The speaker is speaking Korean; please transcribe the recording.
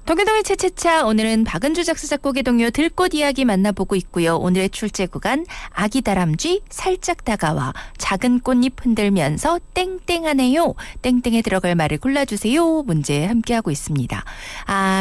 동해동의 채채차 오늘은 박은주 작사 작곡의 동요 들꽃 이야기 만나보고 있고요. 오늘의 출제 구간 아기 다람쥐 살짝 다가와 작은 꽃잎 흔들면서 땡땡하네요. 땡땡에 들어갈 말을 골라주세요. 문제 함께하고 있습니다.